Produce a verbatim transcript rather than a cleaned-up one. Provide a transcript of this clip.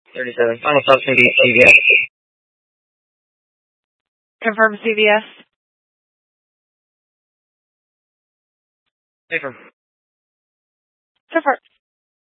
thirty-seven. Final stop C V S. Confirm C V S. Confirm. Confirm.